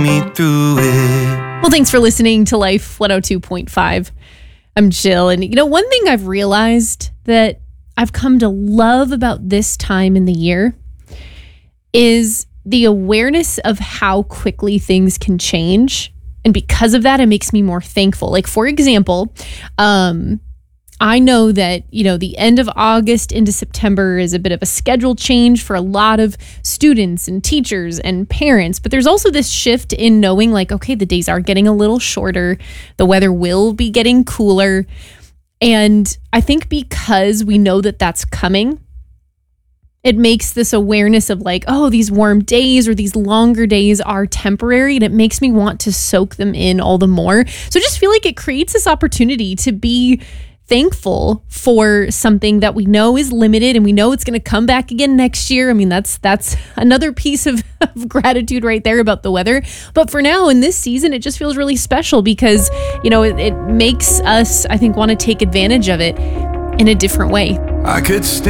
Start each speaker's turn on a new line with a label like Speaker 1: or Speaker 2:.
Speaker 1: me through it.
Speaker 2: Well, thanks for listening to Life 102.5. I'm Jill. And one thing I've realized that I've come to love about this time in the year is the awareness of how quickly things can change. And because of that, it makes me more thankful. Like, for example, I know that, the end of August into September is a bit of a schedule change for a lot of students and teachers and parents. But there's also this shift in knowing like, okay, the days are getting a little shorter. The weather will be getting cooler. And I think because we know that that's coming, it makes this awareness of like, oh, these warm days or these longer days are temporary, and it makes me want to soak them in all the more. So I just feel like it creates this opportunity to be thankful for something that we know is limited and we know it's going to come back again next year. I mean, that's another piece of gratitude right there about the weather. But for now in this season, it just feels really special because, it makes us, I think, want to take advantage of it in a different way.
Speaker 1: I could stay